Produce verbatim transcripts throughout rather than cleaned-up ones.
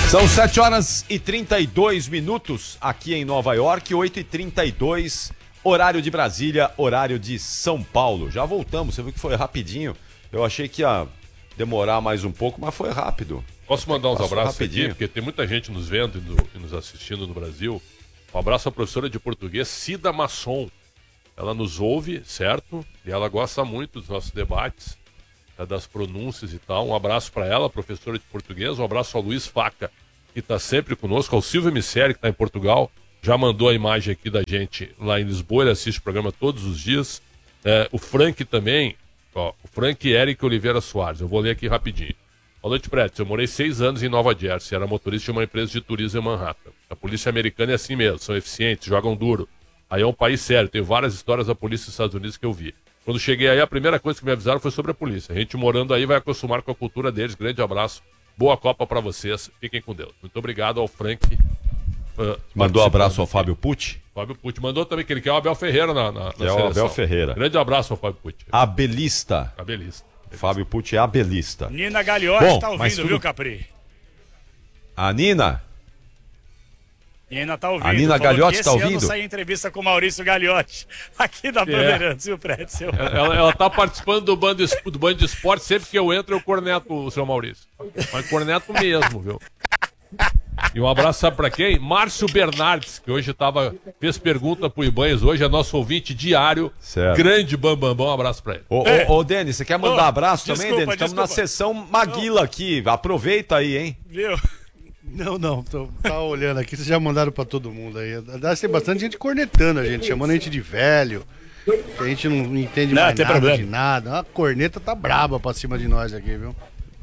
São sete horas e trinta e dois minutos aqui em Nova York, oito e trinta e dois, horário de Brasília, horário de São Paulo. Já voltamos, você viu que foi rapidinho. Eu achei que ia demorar mais um pouco, mas foi rápido. Posso mandar uns Passou abraços rapidinho. aqui, porque tem muita gente nos vendo e, no, e nos assistindo no Brasil. Um abraço à professora de português, Cida Masson. Ela nos ouve, certo? E ela gosta muito dos nossos debates, das pronúncias e tal. Um abraço para ela, professora de português. Um abraço ao Luiz Faca, que está sempre conosco. Ao Silvio Misseri, que está em Portugal. Já mandou a imagem aqui da gente lá em Lisboa. Ele assiste o programa todos os dias. É, o Frank também. Ó, o Frank Eric Oliveira Soares. Eu vou ler aqui rapidinho. Boa noite, Preto. Eu morei seis anos em Nova Jersey. Era motorista de uma empresa de turismo em Manhattan. A polícia americana é assim mesmo. São eficientes, jogam duro. Aí é um país sério. Tem várias histórias da polícia dos Estados Unidos que eu vi. Quando cheguei aí, a primeira coisa que me avisaram foi sobre a polícia. A gente morando aí vai acostumar com a cultura deles. Grande abraço. Boa Copa pra vocês. Fiquem com Deus. Muito obrigado ao Frank. Uh, Mandou um abraço ao Fábio Pucci. Fábio Pucci. Mandou também que ele quer o Abel Ferreira na, na, na Que é o Abel Ferreira. Grande abraço ao Fábio Pucci. Abelista. Abelista. Fábio Pucci é abelista. Nina Gagliotti Bom, tá mas ouvindo, tudo- viu, Capri? A Nina? Nina tá ouvindo. A Nina Falou Gagliotti que tá esse ano ouvindo? sai entrevista com o Maurício Gagliotti, aqui da Bandeirantes, viu, Prédio? Ela, ela tá participando do Band, do Band de Esporte. Sempre que eu entro, eu corneto o seu Maurício. Mas corneto mesmo, viu? E um abraço, sabe pra quem? Márcio Bernardes, que hoje tava, fez pergunta pro Ibanez. Hoje é nosso ouvinte diário. Certo. Grande Bambambam. Bam, bam, um abraço pra ele. Ô, É. ô, ô, Denis, você quer mandar Ô, abraço também, desculpa, Denis? Estamos na desculpa. sessão Maguila aqui. Aproveita aí, hein? Viu? Não, não, tô tá olhando aqui, vocês já mandaram pra todo mundo aí. Aliás, tem bastante gente cornetando a gente, chamando a gente de velho, que a gente não entende Não, mais tem nada problema. de nada. A corneta tá braba pra cima de nós aqui, viu?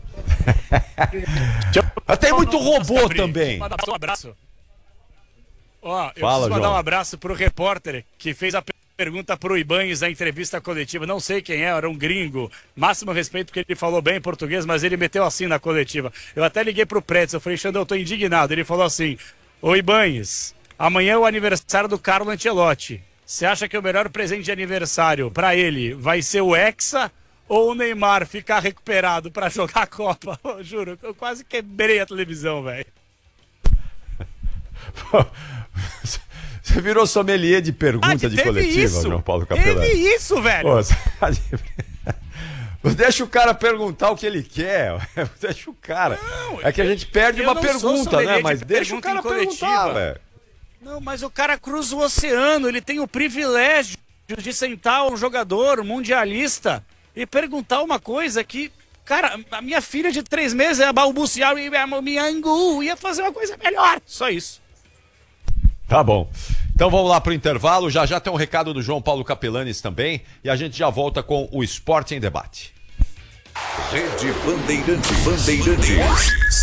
Mas tem muito robô Capri, também. Mandar um abraço. Ó, eu Fala, preciso mandar João. um abraço pro repórter que fez a pergunta pro Ibanez na entrevista coletiva. Não sei quem é, era um gringo. Máximo respeito porque ele falou bem português, mas ele meteu assim na coletiva. Eu até liguei pro Pretz, eu falei, Xandão, eu tô indignado. Ele falou assim, ô Ibanez, amanhã é o aniversário do Carlo Ancelotti. Você acha que o melhor presente de aniversário pra ele vai ser o Hexa ou o Neymar ficar recuperado pra jogar a Copa? Eu juro, eu quase quebrei a televisão, velho. Você virou sommelier de pergunta Ah, de teve coletiva, isso. João Paulo Capelani. Teve isso, velho. Pô, você tá de- Deixa o cara perguntar o que ele quer. Deixa o cara. Não, é que a gente perde eu uma não sou pergunta, sommelier né? de Mas deixa o pergunta cara em perguntar, coletiva. velho. Não, mas o cara cruza o oceano, ele tem o privilégio de sentar um jogador mundialista e perguntar uma coisa que, cara, a minha filha de três meses ia balbuciar e miangu, ia fazer uma coisa melhor. Só isso. Tá bom. Então vamos lá pro intervalo. Já já tem um recado do João Paulo Capelanes também. E a gente já volta com o Esporte em Debate. Rede Bandeirantes. Bandeirantes.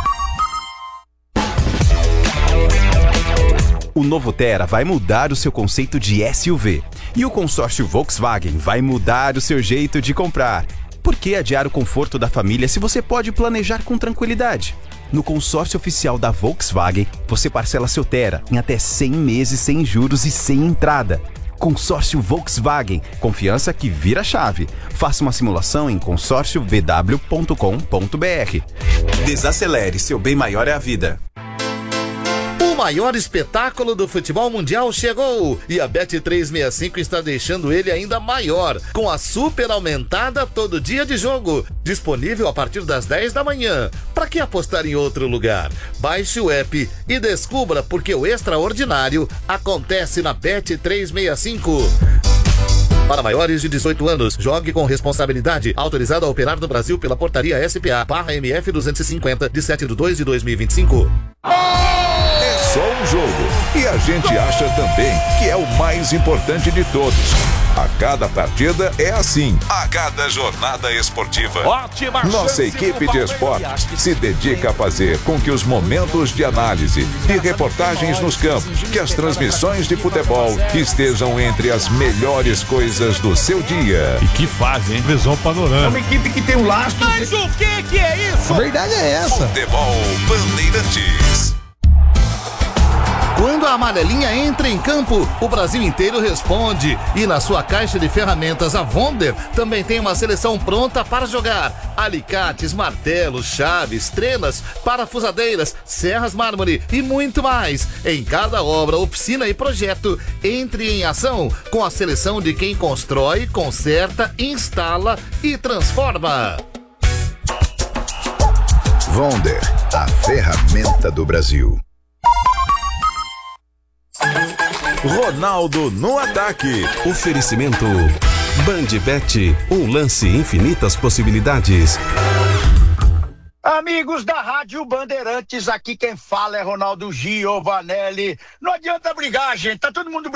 O novo Tera vai mudar o seu conceito de S U V. E o consórcio Volkswagen vai mudar o seu jeito de comprar. Por que adiar o conforto da família se você pode planejar com tranquilidade? No consórcio oficial da Volkswagen, você parcela seu Tera em até cem meses sem juros e sem entrada. Consórcio Volkswagen, confiança que vira chave. Faça uma simulação em consórcio v w ponto com ponto b r. Desacelere, seu bem maior é a vida. O maior espetáculo do futebol mundial chegou e a Bet trezentos e sessenta e cinco está deixando ele ainda maior, com a super aumentada todo dia de jogo, disponível a partir das dez da manhã. Para que apostar em outro lugar? Baixe o app e descubra porque o extraordinário acontece na Bet trezentos e sessenta e cinco. Para maiores de dezoito anos, jogue com responsabilidade. Autorizado a operar no Brasil pela portaria S P A barra M F duzentos e cinquenta, de sete de dois de dois mil e vinte e cinco. É só um jogo. E a gente acha também que é o mais importante de todos. A cada partida é assim. A cada jornada esportiva. Ótima Nossa equipe de esportes se dedica a fazer com que os momentos de análise e reportagens nos campos, que as transmissões de futebol estejam entre as melhores coisas do seu dia. E que fase, hein? Visão panorâmica. Equipe que tem um lastro. Mas o que que é isso? A verdade é essa. Futebol Bandeirantes. Quando a amarelinha entra em campo, o Brasil inteiro responde. E na sua caixa de ferramentas, a Wonder também tem uma seleção pronta para jogar. Alicates, martelos, chaves, trenas, parafusadeiras, serras mármore e muito mais. Em cada obra, oficina e projeto, entre em ação com a seleção de quem constrói, conserta, instala e transforma. Wonder, a ferramenta do Brasil. Ronaldo no ataque. Oferecimento Bandbet, um lance, infinitas possibilidades. Amigos da Rádio Bandeirantes, aqui quem fala é Ronaldo Giovanelli. Não adianta brigar, gente, tá todo mundo